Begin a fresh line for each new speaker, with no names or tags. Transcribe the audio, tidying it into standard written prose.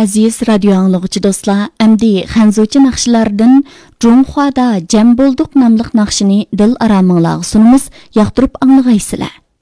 aziz radio anglagıcı dostlar, əmdi xənzuçı naqşlardan Cunxuada Cəm bolduq namlıq naqşını dil aramыңlarga sunumuz, yaqtırıp anlığaysızlar.